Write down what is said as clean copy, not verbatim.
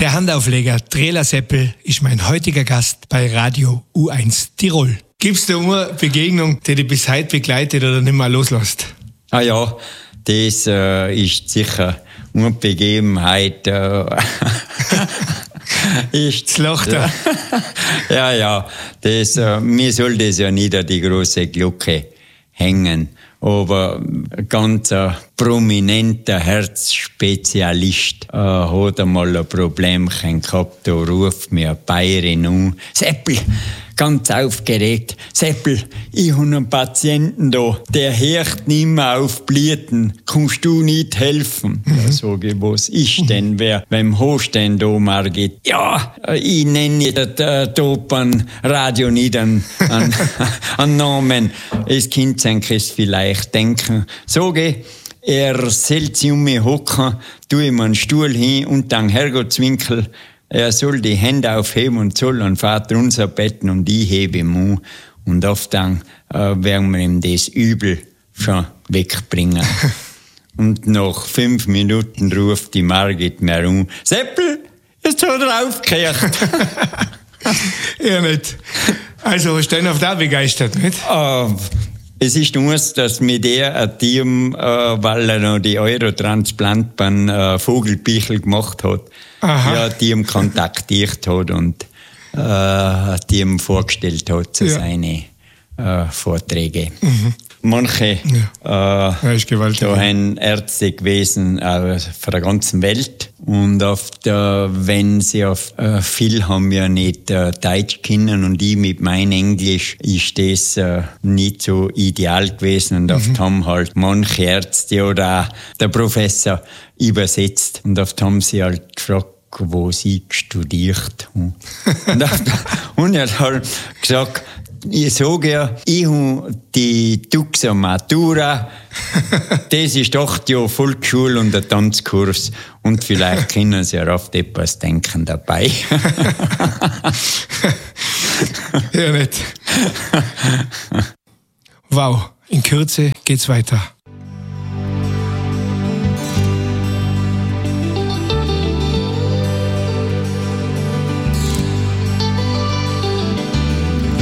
Der Handaufleger Trela Seppel ist mein heutiger Gast bei Radio U1 Tirol. Gibt's da eine Begegnung, die dich bis heute begleitet oder nicht mehr loslässt? Ah ja, das ist sicher eine Begebenheit. Jetzt lacht er. Ja, mir soll das ja nicht an die große Glocke hängen. Aber ganz ein prominenter Herzspezialist hat einmal ein Problemchen gehabt. Da ruft mir eine Bayerin an. Seppel, ganz aufgeregt. Seppel, ich habe einen Patienten da, der hört nicht mehr auf Blüten. Kannst du nicht helfen? Ja, sag ich, was ist denn? Wem hast denn da, Margit? Ja, ich nenne da beim Radio nicht einen Namen. Es Kind es vielleicht denken. Sag ich, er soll sich um mich hocken, tue ihm einen Stuhl hin und dann Herrgottswinkel. Er soll die Hände aufheben und soll an Vater unser betten und ich hebe ihm an. Und oft dann werden wir ihm das Übel schon wegbringen. Und nach 5 Minuten ruft die Margit mir an: Seppel, jetzt hat er aufgehört. Ja, nicht. Also, hast du den auf der begeistert, nicht? Es ist uns, dass mit der ein Team, weil er noch die Eurotransplant beim Vogelpichel gemacht hat, ja, Team kontaktiert hat und Team vorgestellt hat zu seinen Vorträgen. Manche da haben Ärzte gewesen von der ganzen Welt und wenn sie viel haben ja nicht Deutsch können und ich mit meinem Englisch ist das nicht so ideal gewesen und oft haben halt manche Ärzte oder auch der Professor übersetzt und oft haben sie halt gefragt, wo sie studiert haben. Und er hat halt gesagt, ich sage ja, ich habe die Tuxa Matura, das ist 8 Jahre Volksschule und ein Tanzkurs und vielleicht können Sie ja oft etwas denken dabei. Ja, nicht. Wow, in Kürze geht's weiter.